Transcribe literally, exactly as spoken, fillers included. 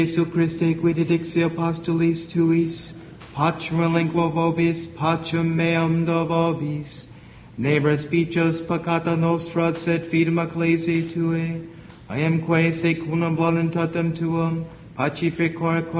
Jesu Christe, qui didixi apostolis tuis, pacem lingua vobis, pacem meam do vobis, ne respicios peccata nostra, sed fidem ecclesiae Tuae, iamque secundum voluntatem Tuum, pacificar